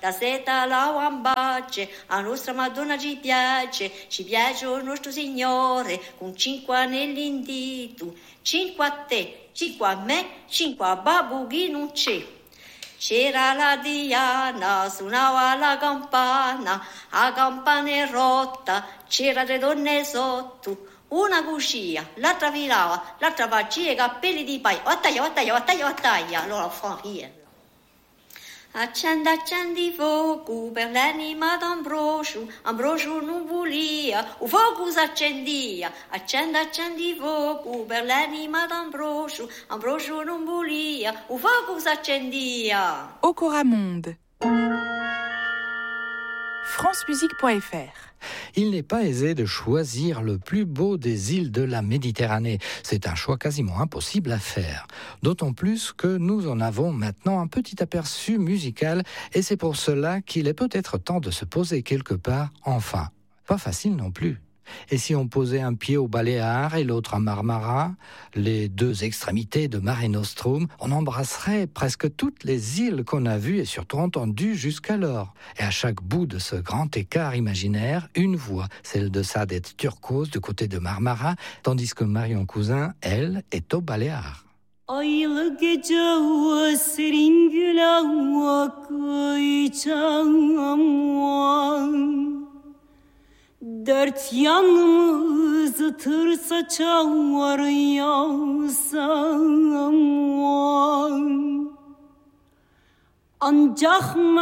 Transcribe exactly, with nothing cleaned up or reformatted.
da seta la wambace, a nostra Madonna ci piace, ci piace il nostro Signore, con cinque anelli in dito, cinque a te, cinque a me, cinque a babbo che non c'è. C'era la Diana, suonava la campana, a campana è rotta, c'era tre donne sotto, una cucia, l'altra filava, l'altra faceva i cappelli di paia, ottaia, ottaia, ottaia, ottaia, allora fa via. Accendi, accendi fuoco per l'anima d'Ambrosio, Ambrosio non volia, il fuoco s'accendia. Accendi, accendi fuoco per l'anima d'Ambrosio, Ambrosio non volia, il fuoco s'accendia. Okora Monde. france musique point f r. Il n'est pas aisé de choisir le plus beau des îles de la Méditerranée. C'est un choix quasiment impossible à faire. D'autant plus que nous en avons maintenant un petit aperçu musical et c'est pour cela qu'il est peut-être temps de se poser quelque part, enfin. Pas facile non plus. Et si on posait un pied aux Baléares et l'autre à Marmara, les deux extrémités de Mare Nostrum, on embrasserait presque toutes les îles qu'on a vues et surtout entendues jusqu'alors. Et à chaque bout de ce grand écart imaginaire, une voix, celle de Sadet Turcos du côté de Marmara, tandis que Marion Cousin, elle, est aux Baléares. Aylı gece serin güle koyacağım. Dört yanımızı tır saçar yağsam. Ancak